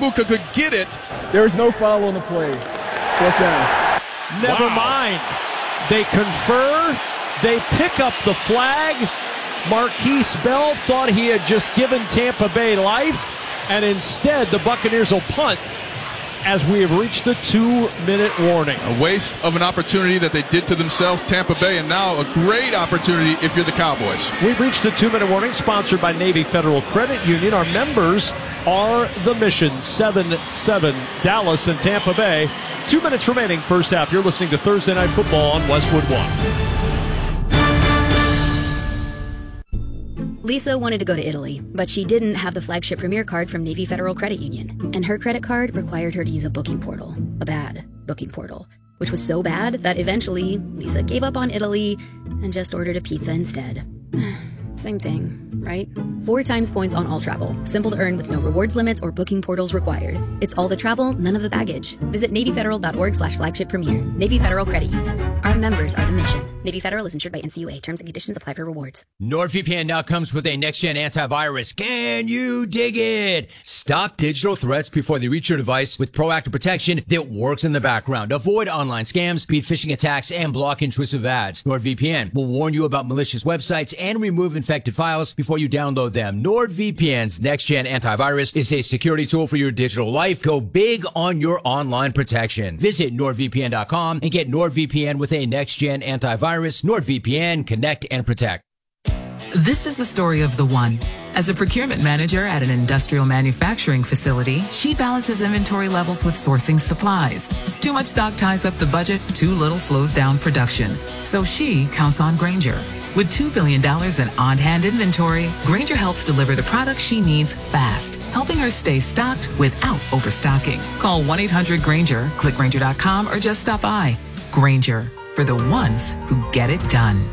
Egbuka could get it. There's no foul on the play. Fourth down. Never mind. They confer. They pick up the flag. Marquise Bell thought he had just given Tampa Bay life, and instead the Buccaneers will punt as we have reached the 2-minute warning. A waste of an opportunity that they did to themselves, Tampa Bay, and now a great opportunity if you're the Cowboys. We've reached the 2-minute warning, sponsored by Navy Federal Credit Union. Our members are the Mission 7-7 Dallas and Tampa Bay. 2 minutes remaining, first half. You're listening to Thursday Night Football on Westwood One. Lisa wanted to go to Italy, but she didn't have the flagship Premier card from Navy Federal Credit Union. And her credit card required her to use a booking portal. A bad booking portal. Which was so bad that eventually Lisa gave up on Italy and just ordered a pizza instead. Same thing, right? 4 times points on all travel. Simple to earn with no rewards limits or booking portals required. It's all the travel, none of the baggage. Visit NavyFederal.org/flagship premier. Navy Federal Credit Union. Our members are the mission. Navy Federal is insured by NCUA. Terms and conditions apply for rewards. NordVPN now comes with a next-gen antivirus. Can you dig it? Stop digital threats before they reach your device with proactive protection that works in the background. Avoid online scams, beat phishing attacks, and block intrusive ads. NordVPN will warn you about malicious websites and remove infected files before you download them. NordVPN's next-gen antivirus is a security tool for your digital life. Go big on your online protection. Visit NordVPN.com and get NordVPN with a next-gen antivirus. NordVPN, connect and protect. This is the story of the one. As a procurement manager at an industrial manufacturing facility, she balances inventory levels with sourcing supplies. Too much stock ties up the budget, too little slows down production. So she counts on Grainger. With $2 billion in on-hand inventory, Grainger helps deliver the products she needs fast, helping her stay stocked without overstocking. Call 1-800-GRAINGER, click Grainger.com, or just stop by. Grainger, for the ones who get it done.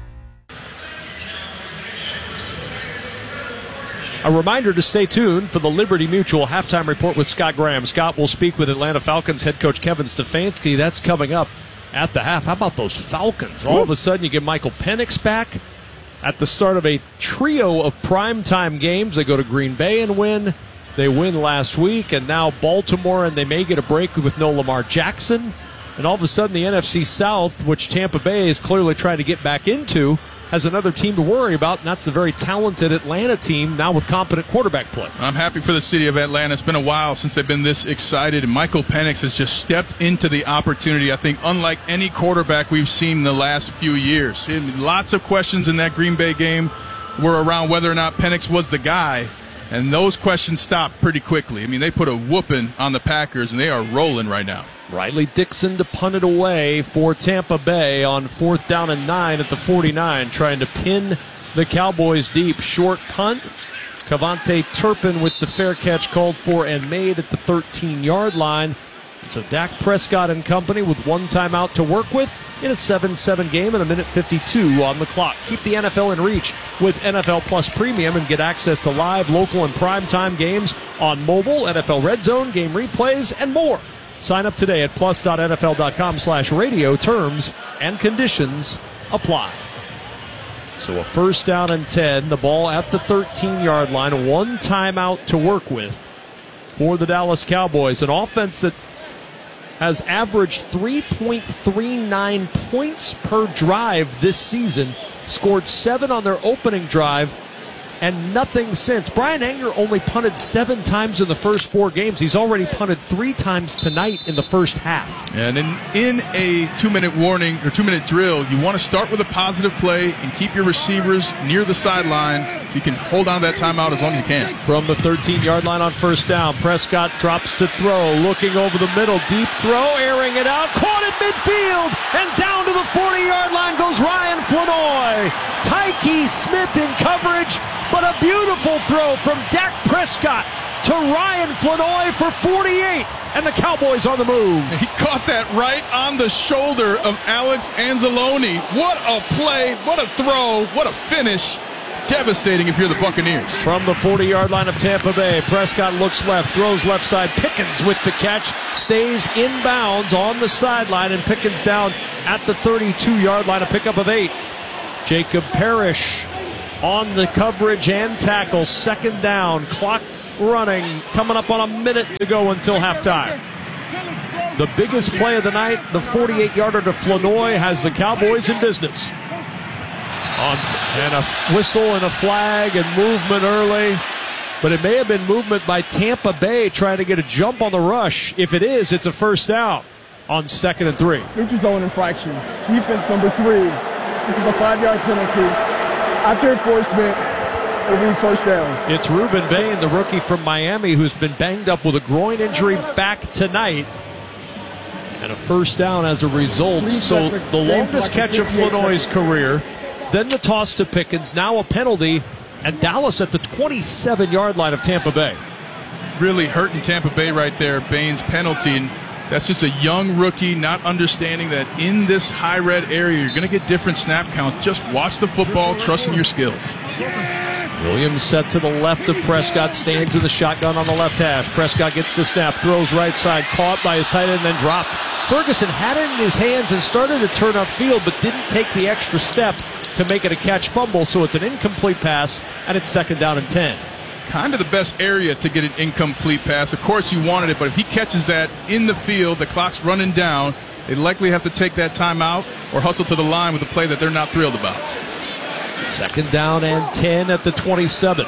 A reminder to stay tuned for the Liberty Mutual halftime report with Scott Graham. Scott will speak with Atlanta Falcons head coach Kevin Stefanski. That's coming up at the half. How about those Falcons? All of a sudden you get Michael Penix back at the start of a trio of primetime games. They go to Green Bay and win. They win last week, and now Baltimore, and they may get a break with no Lamar Jackson. And all of a sudden the NFC South, which Tampa Bay is clearly trying to get back into, has another team to worry about, and that's the very talented Atlanta team now with competent quarterback play. I'm happy for the city of Atlanta. It's been a while since they've been this excited, and Michael Penix has just stepped into the opportunity, I think, unlike any quarterback we've seen in the last few years. And lots of questions in that Green Bay game were around whether or not Penix was the guy, and those questions stopped pretty quickly. I mean, they put a whooping on the Packers, and they are rolling right now. Riley Dixon to punt it away for Tampa Bay on 4th down and 9 at the 49, trying to pin the Cowboys deep. Short punt. Cavante Turpin with the fair catch called for and made at the 13-yard line. So Dak Prescott and company with one timeout to work with in a 7-7 game and a minute 52 on the clock. Keep the NFL in reach with NFL Plus Premium and get access to live, local, and primetime games on mobile, NFL Red Zone, game replays, and more. Sign up today at plus.nfl.com/radio. Terms and conditions apply. So a 1st down and 10. The ball at the 13-yard line. One timeout to work with for the Dallas Cowboys. An offense that has averaged 3.39 points per drive this season. Scored 7 on their opening drive and nothing since. Brian Anger only punted 7 times in the first 4 games. He's already punted 3 times tonight in the first half. And in a 2-minute warning or 2-minute drill, you want to start with a positive play and keep your receivers near the sideline so you can hold on to that timeout as long as you can. From the 13-yard line on 1st down, Prescott drops to throw, looking over the middle, deep throw, airing it out, caught at midfield, and down to the 40-yard line goes Ryan Flanoy. Tyke Smith in coverage, but a beautiful throw from Dak Prescott to Ryan Flanoy for 48, and the Cowboys on the move. He caught that right on the shoulder of Alex Anzalone. What a play, what a throw, what a finish. Devastating if you're the Buccaneers. From the 40-yard line of Tampa Bay, Prescott looks left, throws left side. Pickens with the catch, stays inbounds on the sideline, and Pickens down at the 32-yard line, a pickup of 8. Jacob Parrish on the coverage and tackle. 2nd down. Clock running, coming up on a minute to go until halftime. The biggest play of the night, the 48-yarder to Flanoy, has the Cowboys in business. And a whistle and a flag and movement early. But it may have been movement by Tampa Bay trying to get a jump on the rush. If it is, it's a first down on 2nd and 3. Neutral zone infraction. Defense number 3. This is a 5-yard penalty. After enforcement, it'll be first down. It's Reuben Bain, the rookie from Miami, who's been banged up with a groin injury back tonight. And a first down as a result. So the longest catch of Flanoy's career. Then the toss to Pickens. Now a penalty. And Dallas at the 27-yard line of Tampa Bay. Really hurting Tampa Bay right there, Bain's penalty. And that's just a young rookie not understanding that in this high red area, you're going to get different snap counts. Just watch the football, trust in your skills. Williams set to the left of Prescott, stands in the shotgun on the left hash. Prescott gets the snap, throws right side, caught by his tight end, then dropped. Ferguson had it in his hands and started to turn upfield, but didn't take the extra step to make it a catch fumble, so it's an incomplete pass, and it's 2nd down and 10. Kind of the best area to get an incomplete pass. Of course you wanted it, but if he catches that in the field, the clock's running down, they likely have to take that timeout or hustle to the line with a play that they're not thrilled about. 2nd down and 10 at the 27.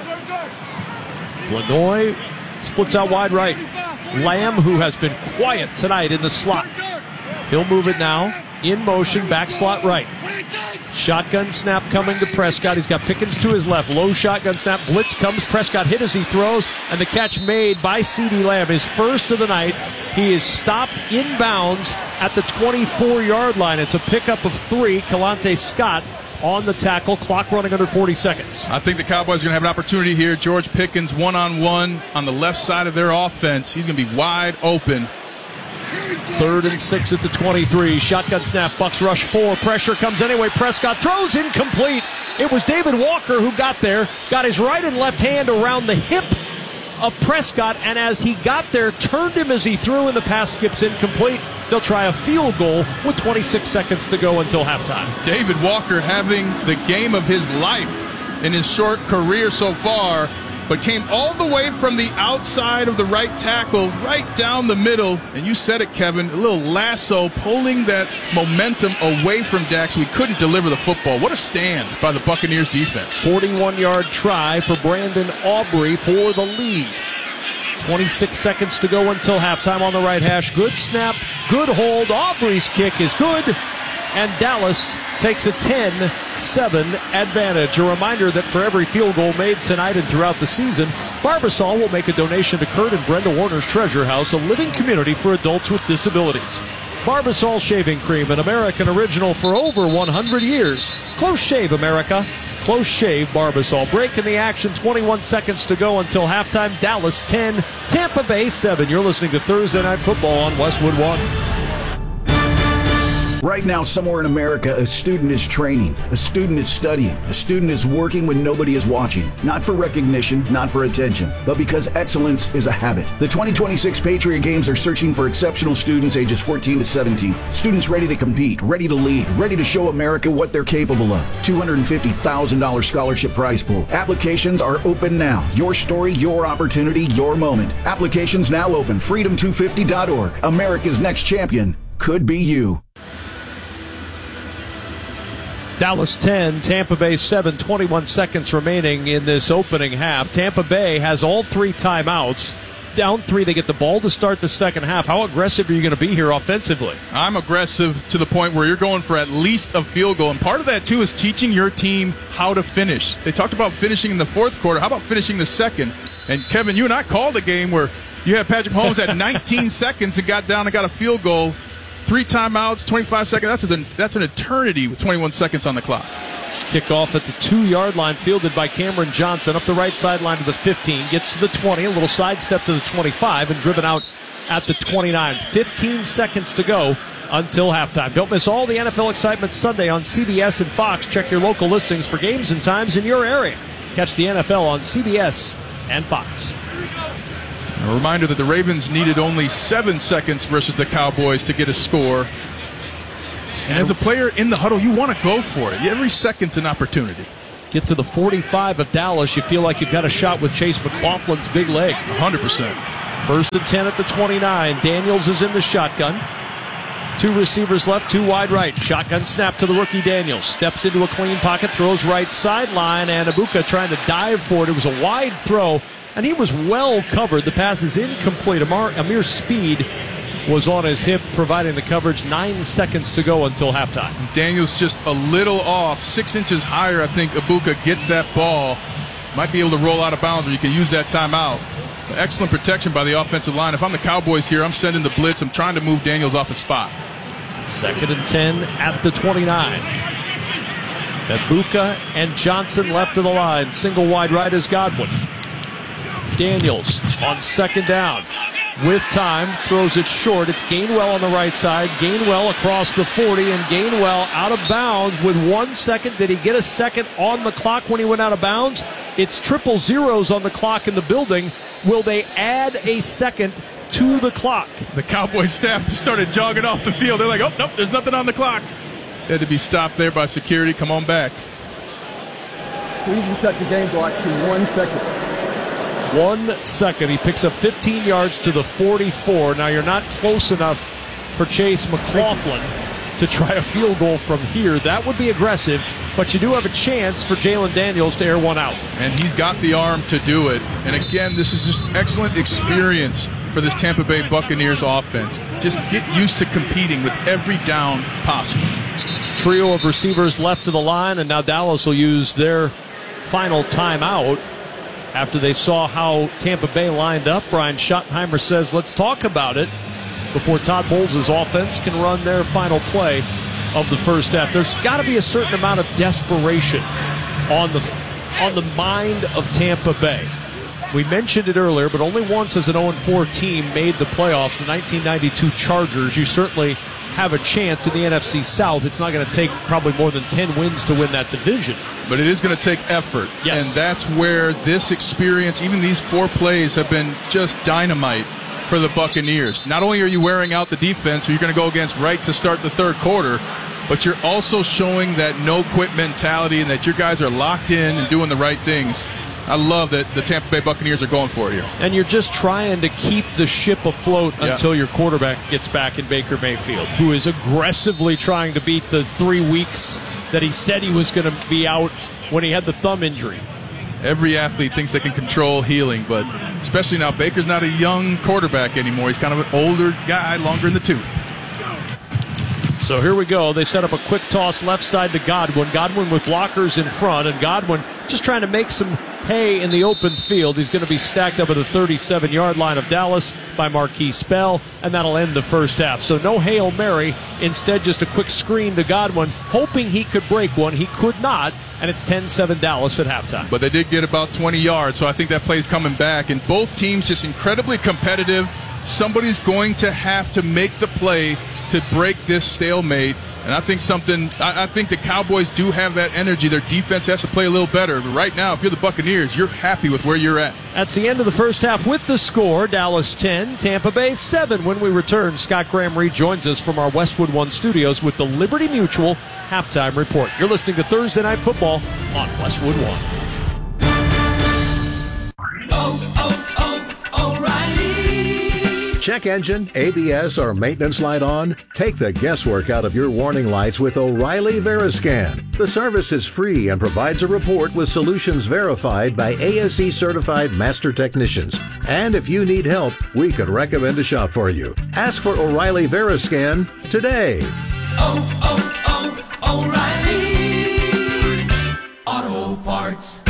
Flanoy splits out wide right. Lamb, who has been quiet tonight in the slot. He'll move it now. In motion, back slot right. Shotgun snap coming to Prescott. He's got Pickens to his left. Low shotgun snap. Blitz comes. Prescott hit as he throws. And the catch made by CeeDee Lamb. His first of the night. He is stopped inbounds at the 24-yard line. It's a pickup of 3. Kalante Scott on the tackle. Clock running under 40 seconds. I think the Cowboys are going to have an opportunity here. George Pickens one-on-one on the left side of their offense. He's going to be wide open. 3rd and 6 at the 23. Shotgun snap. Bucks rush 4. Pressure comes anyway. Prescott throws incomplete. It was David Walker who got there. Got his right and left hand around the hip of Prescott. And as he got there, turned him as he threw, and the pass skips incomplete. They'll try a field goal with 26 seconds to go until halftime. David Walker having the game of his life in his short career so far, but came all the way from the outside of the right tackle, right down the middle. And you said it, Kevin, a little lasso pulling that momentum away from Dak so he couldn't deliver the football. What a stand by the Buccaneers defense. 41-yard try for Brandon Aubrey for the lead. 26 seconds to go until halftime on the right hash. Good snap, good hold. Aubrey's kick is good. And Dallas takes a 10-7 advantage. A reminder that for every field goal made tonight and throughout the season, Barbasol will make a donation to Kurt and Brenda Warner's Treasure House, a living community for adults with disabilities. Barbasol Shaving Cream, an American original for over 100 years. Close shave, America. Close shave, Barbasol. Break in the action, 21 seconds to go until halftime. Dallas 10, Tampa Bay 7. You're listening to Thursday Night Football on Westwood One. Right now, somewhere in America, a student is training, a student is studying, a student is working when nobody is watching. Not for recognition, not for attention, but because excellence is a habit. The 2026 Patriot Games are searching for exceptional students ages 14 to 17. Students ready to compete, ready to lead, ready to show America what they're capable of. $250,000 scholarship prize pool. Applications are open now. Your story, your opportunity, your moment. Applications now open. Freedom250.org. America's next champion could be you. Dallas 10, Tampa Bay 7, 21 seconds remaining in this opening half. Tampa Bay has all 3 timeouts. Down 3, they get the ball to start the second half. How aggressive are you going to be here offensively? I'm aggressive to the point where you're going for at least a field goal. And part of that, too, is teaching your team how to finish. They talked about finishing in the fourth quarter. How about finishing the second? And, Kevin, you and I called a game where you had Patrick Mahomes at 19 seconds and got down and got a field goal. 3 timeouts, 25 seconds. That's an eternity with 21 seconds on the clock. Kickoff at the 2-yard line, fielded by Cameron Johnson up the right sideline to the 15. Gets to the 20, a little sidestep to the 25, and driven out at the 29. 15 seconds to go until halftime. Don't miss all the NFL excitement Sunday on CBS and Fox. Check your local listings for games and times in your area. Catch the NFL on CBS and Fox. A reminder that the Ravens needed only 7 seconds versus the Cowboys to get a score. And as a player in the huddle, you want to go for it. Every second's an opportunity. get to the 45 of Dallas, you feel like you've got a shot with Chase McLaughlin's big leg. 100%. 1st and 10 at the 29. Daniels is in the shotgun. 2 receivers left, 2 wide right. Shotgun snap to the rookie Daniels. Steps into a clean pocket, throws right sideline, and Ibuka trying to dive for it. It was a wide throw, and he was well covered. The pass is incomplete. Amir Speed was on his hip, providing the coverage. 9 seconds to go until halftime. Daniels just a little off. 6 inches higher, I think Ibuka gets that ball. Might be able to roll out of bounds, or you can use that timeout. Excellent protection by the offensive line. If I'm the Cowboys here, I'm sending the blitz. I'm trying to move Daniels off his spot. 2nd and 10 at the 29. Ibuka and Johnson left of the line. Single wide right is Godwin. Daniels on 2nd down. With time, throws it short. It's Gainwell on the right side. Gainwell across the 40, and Gainwell out of bounds with 1 second. Did he get a second on the clock when he went out of bounds? It's 000 on the clock in the building. Will they add a second to the clock? The Cowboys staff just started jogging off the field. They're like, oh, nope, there's nothing on the clock. They had to be stopped there by security. Come on back. Please reset the game clock to 1 second. 1 second. He picks up 15 yards to the 44. Now, you're not close enough for Chase McLaughlin to try a field goal from here. That would be aggressive, but you do have a chance for Jalen Daniels to air one out. And he's got the arm to do it. And again, this is just excellent experience for this Tampa Bay Buccaneers offense. Just get used to competing with every down possible. Trio of receivers left to the line, and now Dallas will use their final timeout. After they saw how Tampa Bay lined up, Brian Schottenheimer says, let's talk about it before Todd Bowles' offense can run their final play of the first half. There's got to be a certain amount of desperation on the mind of Tampa Bay. We mentioned it earlier, but only once has an 0-4 team made the playoffs. The 1992 Chargers. You certainly have a chance in the NFC South. It's not going to take probably more than 10 wins to win that division. But it is going to take effort. Yes. And that's where this experience, even these 4 plays, have been just dynamite for the Buccaneers. Not only are you wearing out the defense, who you're going to go against right to start the third quarter, but you're also showing that no-quit mentality and that your guys are locked in and doing the right things. I love that the Tampa Bay Buccaneers are going for it here. And you're just trying to keep the ship afloat until your quarterback gets back in Baker Mayfield, who is aggressively trying to beat the 3 weeks that he said he was going to be out when he had the thumb injury. Every athlete thinks they can control healing, but especially now, Baker's not a young quarterback anymore. He's kind of an older guy, longer in the tooth. So here we go. They set up a quick toss left side to Godwin. Godwin with blockers in front, and Godwin just trying to make some hay in the open field. He's going to be stacked up at the 37-yard line of Dallas by Marquise Bell, and that'll end the first half. So no Hail Mary. Instead, just a quick screen to Godwin, hoping he could break one. He could not, and it's 10-7 Dallas at halftime. But they did get about 20 yards, so I think that play's coming back. And both teams just incredibly competitive. Somebody's going to have to make the play to break this stalemate. And I think the Cowboys do have that energy. Their defense has to play a little better. But right now, if you're the Buccaneers, you're happy with where you're at. That's the end of the first half with the score. Dallas 10, Tampa Bay 7. When we return, Scott Graham rejoins us from our Westwood One studios with the Liberty Mutual halftime report. You're listening to Thursday Night Football on Westwood One. Check engine, ABS, or maintenance light on? Take the guesswork out of your warning lights with O'Reilly Veriscan. The service is free and provides a report with solutions verified by ASE certified master technicians. And if you need help, we could recommend a shop for you. Ask for O'Reilly Veriscan today. O'Reilly Auto Parts.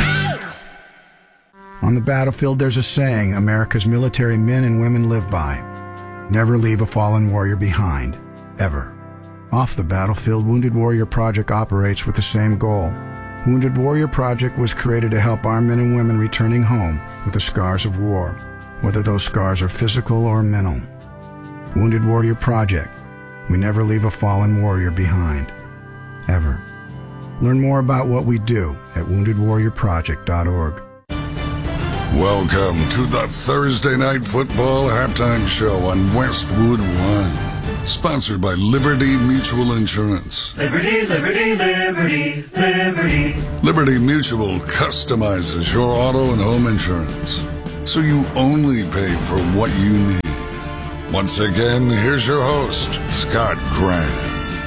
On the battlefield, there's a saying America's military men and women live by. Never leave a fallen warrior behind, ever. Off the battlefield, Wounded Warrior Project operates with the same goal. Wounded Warrior Project was created to help our men and women returning home with the scars of war, whether those scars are physical or mental. Wounded Warrior Project. We never leave a fallen warrior behind, ever. Learn more about what we do at woundedwarriorproject.org. Welcome to the Thursday Night Football Halftime Show on Westwood One. Sponsored by Liberty Mutual Insurance. Liberty, liberty, liberty, liberty. Liberty Mutual customizes your auto and home insurance, so you only pay for what you need. Once again, here's your host, Scott Graham.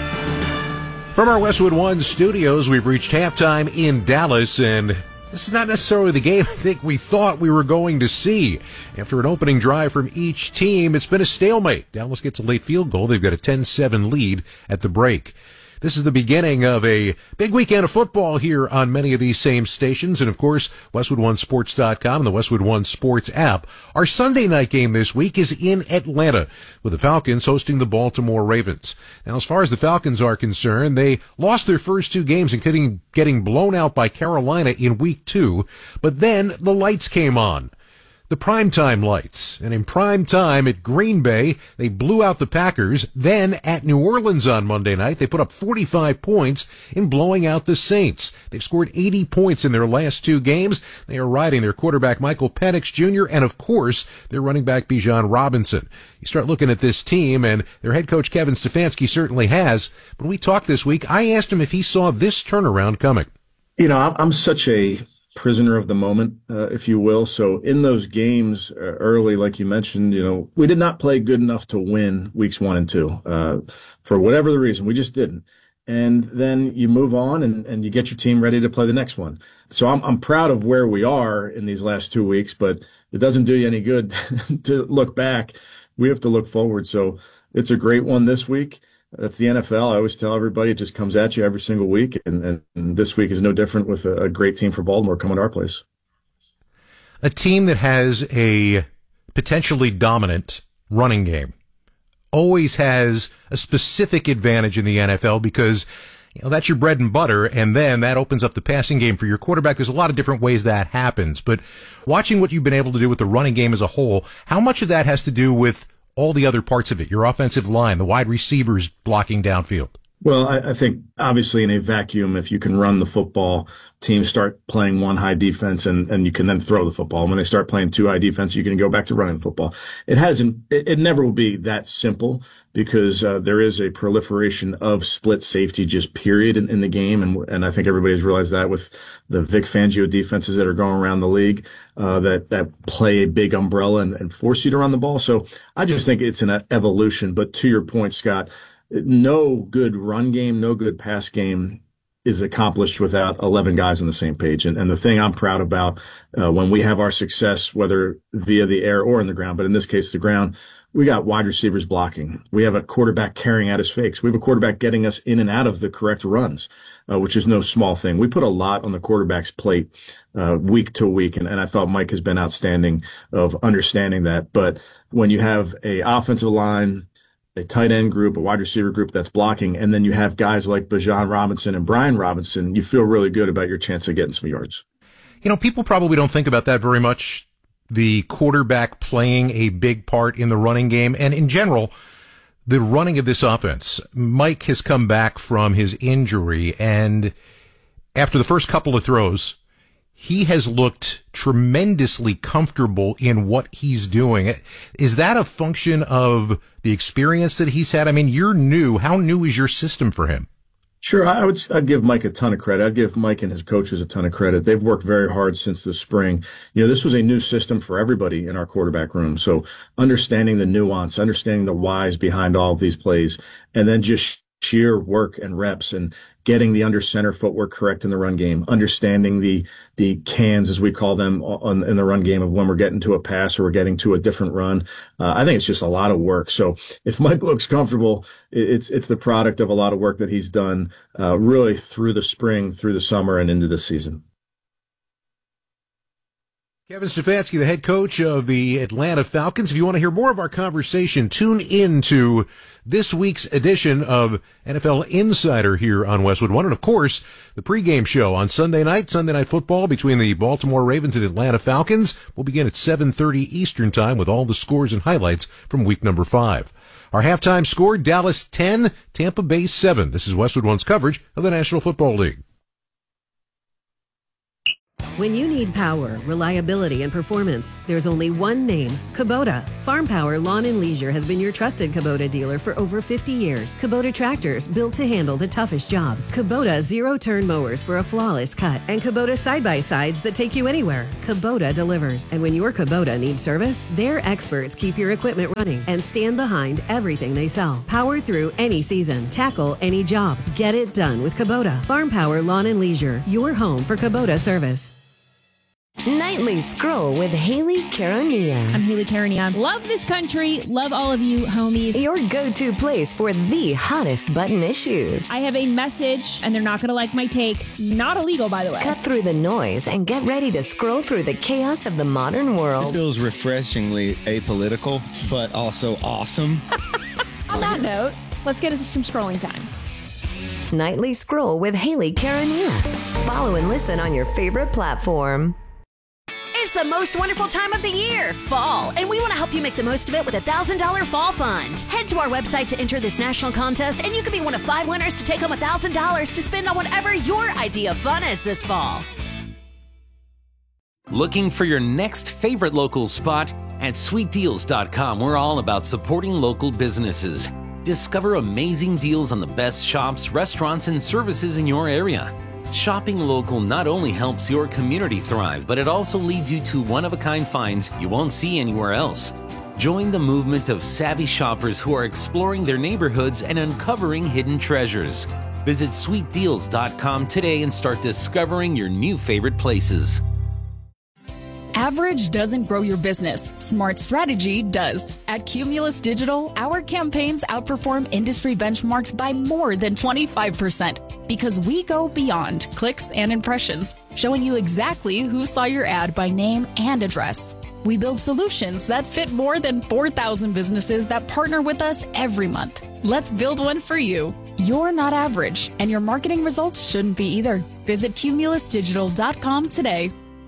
From our Westwood One studios, we've reached halftime in Dallas, and this is not necessarily the game I think we thought we were going to see. After an opening drive from each team, it's been a stalemate. Dallas gets a late field goal. They've got a 10-7 lead at the break. This is the beginning of a big weekend of football here on many of these same stations. And, of course, WestwoodOneSports.com and the Westwood One Sports app. Our Sunday night game this week is in Atlanta, with the Falcons hosting the Baltimore Ravens. Now, as far as the Falcons are concerned, they lost their first two games, including getting blown out by Carolina in Week 2. But then the lights came on. The primetime lights. And in prime time at Green Bay, they blew out the Packers. Then at New Orleans on Monday night, they put up 45 points in blowing out the Saints. They've scored 80 points in their last two games. They are riding their quarterback Michael Penix Jr. and, of course, their running back Bijan Robinson. You start looking at this team, and their head coach Kevin Stefanski certainly has. When we talked this week, I asked him if he saw this turnaround coming. You know, I'm such a prisoner of the moment, if you will. So in those games early, like you mentioned, you know, we did not play good enough to win weeks 1 and 2 for whatever the reason. We just didn't. And then you move on and you get your team ready to play the next one. So I'm proud of where we are in these last 2 weeks, but it doesn't do you any good to look back. We have to look forward. So it's a great one this week. That's the NFL. I always tell everybody it just comes at you every single week, and this week is no different with a great team for Baltimore coming to our place. A team that has a potentially dominant running game always has a specific advantage in the NFL because, you know, that's your bread and butter, and then that opens up the passing game for your quarterback. There's a lot of different ways that happens, but watching what you've been able to do with the running game as a whole, how much of that has to do with all the other parts of it, your offensive line, the wide receivers blocking downfield? Well, I think obviously in a vacuum, if you can run the football, teams start playing one high defense and you can then throw the football. And when they start playing two high defense, you can go back to running the football. It never will be that simple because there is a proliferation of split safety just period in the game. And I think everybody's realized that with the Vic Fangio defenses that are going around the league, that play a big umbrella and force you to run the ball. So I just think it's an evolution. But to your point, Scott, no good run game, no good pass game is accomplished without 11 guys on the same page. And the thing I'm proud about when we have our success, whether via the air or in the ground, but in this case, the ground, we got wide receivers blocking. We have a quarterback carrying out his fakes. We have a quarterback getting us in and out of the correct runs, which is no small thing. We put a lot on the quarterback's plate week to week, and I thought Mike has been outstanding of understanding that. But when you have a offensive line, a tight end group, a wide receiver group that's blocking, and then you have guys like Bijan Robinson and Brian Robinson, you feel really good about your chance of getting some yards. You know, people probably don't think about that very much, the quarterback playing a big part in the running game, and in general, the running of this offense. Mike has come back from his injury, and after the first couple of throws, he has looked tremendously comfortable in what he's doing. Is that a function of the experience that he's had? I mean, you're new. How new is your system for him? Sure. I'd give Mike a ton of credit. I'd give Mike and his coaches a ton of credit. They've worked very hard since the spring. You know, this was a new system for everybody in our quarterback room. So understanding the nuance, understanding the whys behind all of these plays, and then just sheer work and reps and getting the under center footwork correct in the run game, understanding the cans, as we call them, in the run game of when we're getting to a pass or we're getting to a different run. I think it's just a lot of work. So if Mike looks comfortable, it's the product of a lot of work that he's done really through the spring, through the summer, and into this season. Kevin Stefanski, the head coach of the Atlanta Falcons. If you want to hear more of our conversation, tune in to this week's edition of NFL Insider here on Westwood One. And, of course, the pregame show on Sunday Night Football between the Baltimore Ravens and Atlanta Falcons will begin at 7:30 Eastern Time with all the scores and highlights from week number 5. Our halftime score, Dallas 10, Tampa Bay 7. This is Westwood One's coverage of the National Football League. When you need power, reliability, and performance, there's only one name, Kubota. Farm Power Lawn and Leisure has been your trusted Kubota dealer for over 50 years. Kubota tractors built to handle the toughest jobs. Kubota zero-turn mowers for a flawless cut. And Kubota side-by-sides that take you anywhere. Kubota delivers. And when your Kubota needs service, their experts keep your equipment running and stand behind everything they sell. Power through any season. Tackle any job. Get it done with Kubota. Farm Power Lawn and Leisure. Your home for Kubota service. Nightly Scroll with Haley Caronia. I'm Haley Caronia. Love this country. Love all of you, homies. Your go-to place for the hottest button issues. I have a message, and they're not going to like my take. Not illegal, by the way. Cut through the noise and get ready to scroll through the chaos of the modern world. This feels refreshingly apolitical, but also awesome. On that note, let's get into some scrolling time. Nightly Scroll with Haley Caronia. Follow and listen on your favorite platform. It's the most wonderful time of the year, fall, and we want to help you make the most of it with a $1,000 fall fund. Head to our website to enter this national contest, and you could be one of 5 winners to take home $1,000 to spend on whatever your idea of fun is this fall. Looking for your next favorite local spot? At sweetdeals.com, we're all about supporting local businesses. Discover amazing deals on the best shops, restaurants, and services in your area. Shopping local not only helps your community thrive, but it also leads you to one-of-a-kind finds you won't see anywhere else. Join the movement of savvy shoppers who are exploring their neighborhoods and uncovering hidden treasures. Visit sweetdeals.com today and start discovering your new favorite places. Average doesn't grow your business. Smart strategy does. At Cumulus Digital, our campaigns outperform industry benchmarks by more than 25% because we go beyond clicks and impressions, showing you exactly who saw your ad by name and address. We build solutions that fit more than 4,000 businesses that partner with us every month. Let's build one for you. You're not average, and your marketing results shouldn't be either. Visit cumulusdigital.com today.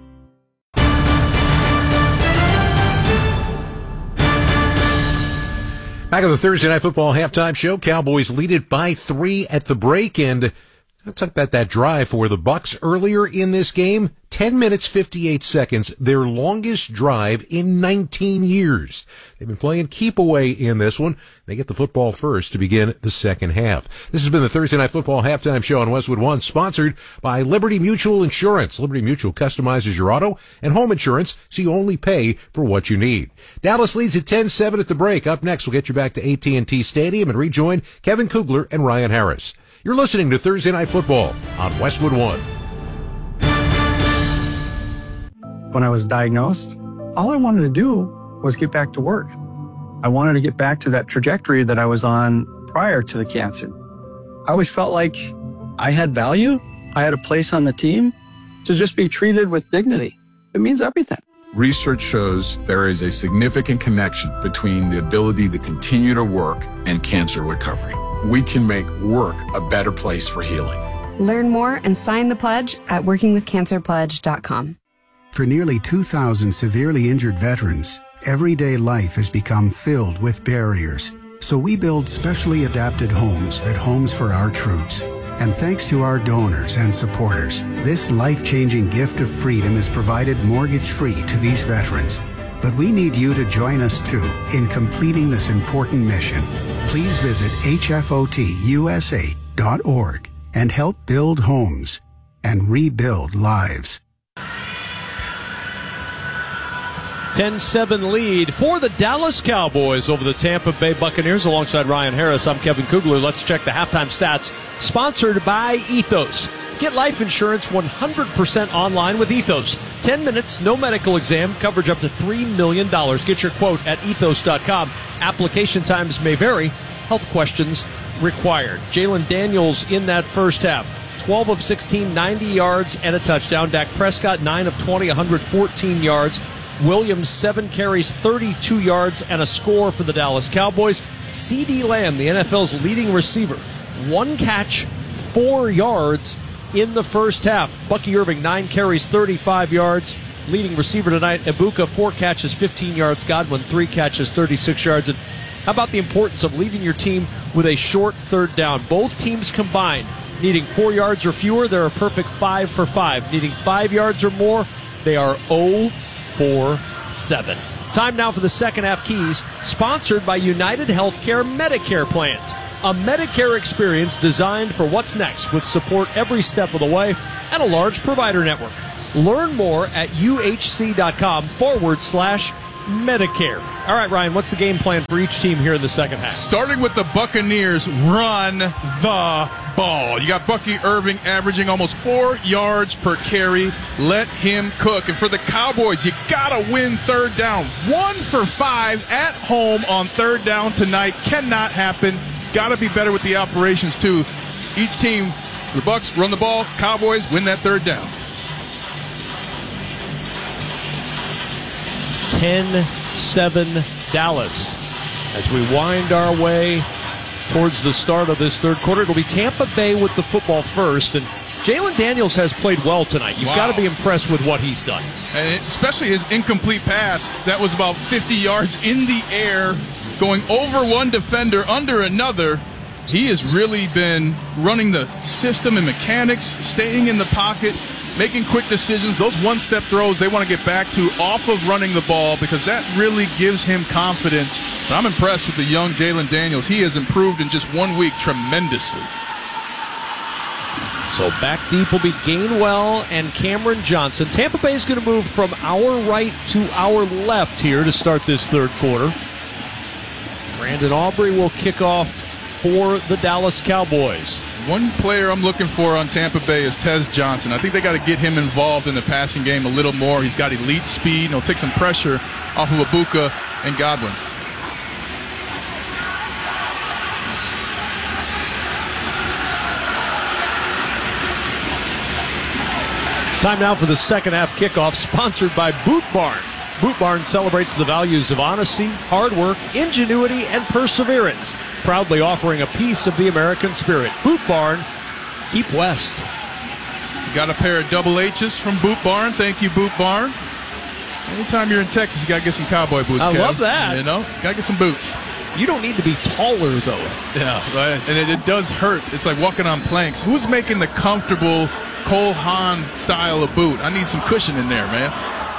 Back on the Thursday Night Football halftime show, Cowboys lead it by 3 at the break, and let's talk about that drive for the Bucs earlier in this game. 10 minutes, 58 seconds, their longest drive in 19 years. They've been playing keep away in this one. They get the football first to begin the second half. This has been the Thursday Night Football halftime show on Westwood One, sponsored by Liberty Mutual Insurance. Liberty Mutual customizes your auto and home insurance so you only pay for what you need. Dallas leads at 10-7 at the break. Up next, we'll get you back to AT&T Stadium and rejoin Kevin Kugler and Ryan Harris. You're listening to Thursday Night Football on Westwood One. When I was diagnosed, all I wanted to do was get back to work. I wanted to get back to that trajectory that I was on prior to the cancer. I always felt like I had value. I had a place on the team to just be treated with dignity. It means everything. Research shows there is a significant connection between the ability to continue to work and cancer recovery. We can make work a better place for healing. Learn more and sign the pledge at workingwithcancerpledge.com. For nearly 2,000 severely injured veterans, everyday life has become filled with barriers. So we build specially adapted homes at Homes for Our Troops. And thanks to our donors and supporters, this life-changing gift of freedom is provided mortgage-free to these veterans. But we need you to join us too in completing this important mission. Please visit hfotusa.org and help build homes and rebuild lives. 10-7 lead for the Dallas Cowboys over the Tampa Bay Buccaneers. Alongside Ryan Harris, I'm Kevin Kugler. Let's check the halftime stats, sponsored by Ethos. Get life insurance 100% online with Ethos. 10 minutes, no medical exam, coverage up to $3 million. Get your quote at ethos.com. Application times may vary. Health questions required. Jalen Daniels in that first half. 12 of 16, 90 yards and a touchdown. Dak Prescott, 9 of 20, 114 yards. Williams, 7 carries, 32 yards, and a score for the Dallas Cowboys. CeeDee Lamb, the NFL's leading receiver, 1 catch, 4 yards in the first half. Bucky Irving, 9 carries, 35 yards. Leading receiver tonight, Ibuka, 4 catches, 15 yards. Godwin, 3 catches, 36 yards. And how about the importance of leading your team with a short third down? Both teams combined Needing 4 yards or fewer, they're a perfect 5 for 5. Needing 5 yards or more, they are 0 for 7. Time now for the second half keys, sponsored by United Healthcare Medicare Plans. A Medicare experience designed for what's next, with support every step of the way and a large provider network. Learn more at uhc.com/Medicare. All right, Ryan, what's the game plan for each team here in the second half? Starting with the Buccaneers, run the ball. You got Bucky Irving averaging almost 4 yards per carry. Let him cook. And for the Cowboys, you got to win third down. 1 for 5 at home on third down tonight. Cannot happen. Got to be better with the operations, too. Each team, the Bucs run the ball. Cowboys win that third down. 10-7 Dallas. As we wind our way towards the start of this third quarter, it'll be Tampa Bay with the football first. And Jalen Daniels has played well tonight. You've got to be impressed with what he's done. And especially his incomplete pass. That was about 50 yards in the air, going over one defender, under another. He has really been running the system and mechanics, staying in the pocket, making quick decisions. Those one-step throws they want to get back to off of running the ball, because that really gives him confidence. But I'm impressed with the young Jalen Daniels. He has improved in just 1 week tremendously. So back deep will be Gainwell and Cameron Johnson. Tampa Bay is going to move from our right to our left here to start this third quarter. Brandon Aubrey will kick off for the Dallas Cowboys. One player I'm looking for on Tampa Bay is Tez Johnson. I think they got to get him involved in the passing game a little more. He's got elite speed, and he'll take some pressure off of Ibuka and Godwin. Time now for the second half kickoff, sponsored by Boot Barn. Boot Barn celebrates the values of honesty, hard work, ingenuity, and perseverance, proudly offering a piece of the American spirit. Boot Barn, keep west. Got a pair of double H's from Boot Barn. Thank you, Boot Barn. Anytime you're in Texas, you got to get some cowboy boots, I Kev. love that. You know, got to get some boots. You don't need to be taller, though. Yeah, right. And it does hurt. It's like walking on planks. Who's making the comfortable Cole Haan style of boot? I need some cushion in there, man.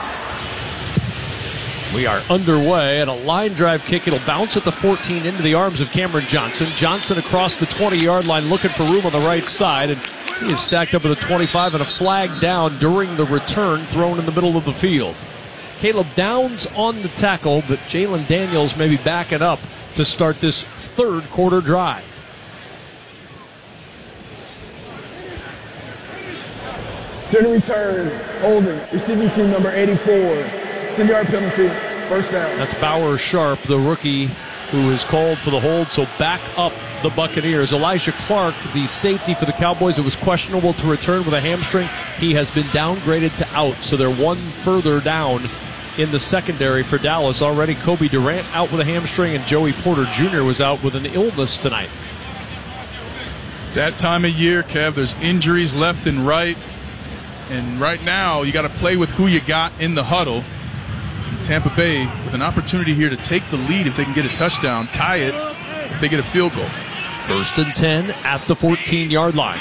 We are underway at a line drive kick. It'll bounce at the 14 into the arms of Cameron Johnson. Johnson across the 20-yard line looking for room on the right side. And he is stacked up at the 25 and a flag down during the return thrown in the middle of the field. Caleb Downs on the tackle, but Jalen Daniels may be backing up to start this third quarter drive. During the return, holding, receiving team number 84. 10-yard penalty, first down. That's Bauer Sharp, the rookie, who is called for the hold. So back up the Buccaneers. Elijah Clark, the safety for the Cowboys, it was questionable to return with a hamstring. He has been downgraded to out, so they're one further down in the secondary for Dallas. Already Kobe Durant out with a hamstring, and Joey Porter Jr. was out with an illness tonight. It's that time of year, Kev. There's injuries left and right. And right now, you got to play with who you got in the huddle. Tampa Bay with an opportunity here to take the lead if they can get a touchdown, tie it if they get a field goal. 1st and 10 at the 14-yard line.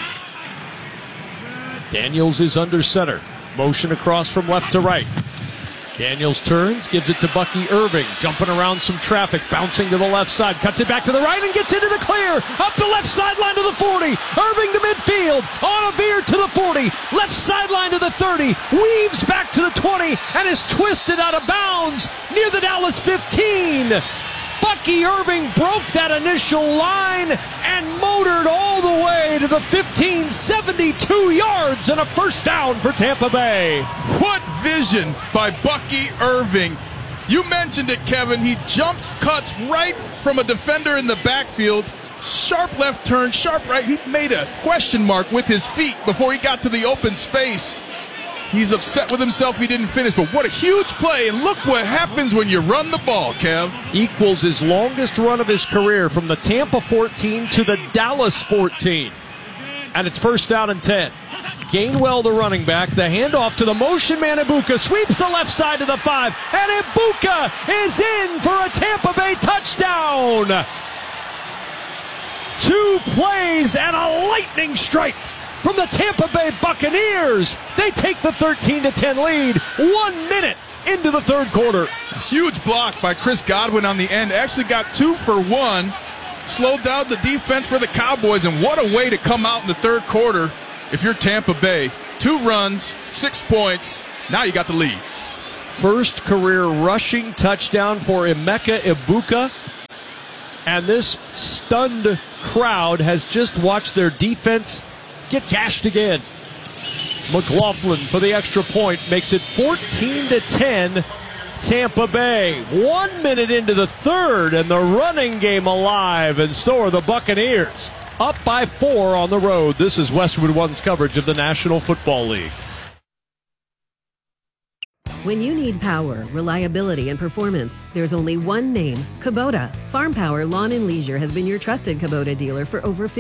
Daniels is under center. Motion across from left to right. Daniels turns, gives it to Bucky Irving, jumping around some traffic, bouncing to the left side, cuts it back to the right and gets into the clear, up the left sideline to the 40, Irving to midfield, on a veer to the 40, left sideline to the 30, weaves back to the 20, and is twisted out of bounds near the Dallas 15. Bucky Irving broke that initial line and motored all the way to the 15, 72 yards, and a first down for Tampa Bay. What vision by Bucky Irving. You mentioned it, Kevin. He jumps, cuts right from a defender in the backfield. Sharp left turn, sharp right. He made a question mark with his feet before he got to the open space. He's upset with himself he didn't finish, but what a huge play, and look what happens when you run the ball, Kev. Equals his longest run of his career from the Tampa 14 to the Dallas 14. And it's first down and 10. Gainwell, the running back, the handoff to the motion man Ibuka, sweeps the left side to the 5, and Ibuka is in for a Tampa Bay touchdown. 2 plays and a lightning strike from the Tampa Bay Buccaneers. They take the 13-10 lead 1 minute into the third quarter. Huge block by Chris Godwin on the end. Actually got 2 for 1. Slowed down the defense for the Cowboys, and what a way to come out in the third quarter if you're Tampa Bay. 2 runs, 6 points. Now you got the lead. First career rushing touchdown for Emeka Egbuka. And this stunned crowd has just watched their defense get gashed again. McLaughlin for the extra point makes it 14-10 Tampa Bay. 1 minute into the third, and the running game alive, and so are the Buccaneers. Up by 4 on the road. This is Westwood One's coverage of the National Football League. When you need power, reliability, and performance, there's only one name, Kubota. Farm Power Lawn and Leisure has been your trusted Kubota dealer for over 50